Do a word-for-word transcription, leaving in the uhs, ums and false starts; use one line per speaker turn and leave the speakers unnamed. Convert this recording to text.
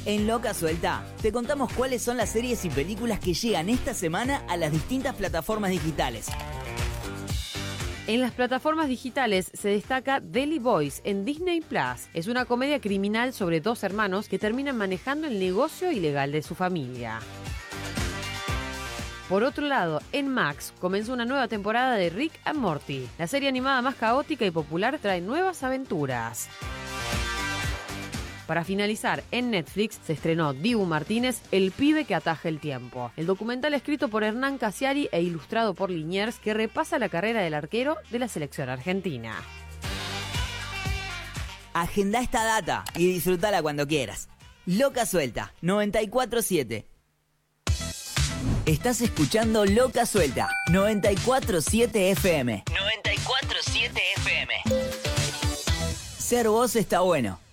En Loca Suelta, te contamos cuáles son las series y películas que llegan esta semana a las distintas plataformas digitales.
En las plataformas digitales se destaca Daily Boys en Disney Plus. Es una comedia criminal sobre dos hermanos que terminan manejando el negocio ilegal de su familia. Por otro lado, en Max comenzó una nueva temporada de Rick and Morty. La serie animada más caótica y popular trae nuevas aventuras. Para finalizar, en Netflix se estrenó Dibu Martínez, El pibe que ataja el tiempo. El documental escrito por Hernán Casiari e ilustrado por Liniers que repasa la carrera del arquero de la selección argentina.
Agenda esta data y disfrutala cuando quieras. Loca Suelta, noventa y cuatro siete. Estás escuchando Loca Suelta, noventa y cuatro siete F M. noventa y cuatro siete F M. Ser vos está bueno.